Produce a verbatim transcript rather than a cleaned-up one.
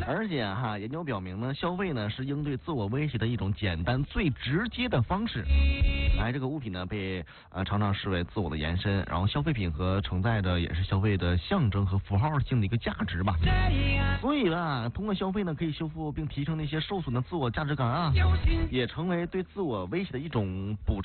而且哈，研究表明呢，消费呢是应对自我威胁的一种简单、最直接的方式。哎，这个物品呢被呃常常视为自我的延伸，然后消费品和承载着也是消费的象征和符号性的一个价值吧。所以吧，通过消费呢可以修复并提升那些受损的自我价值感啊，也成为对自我威胁的一种补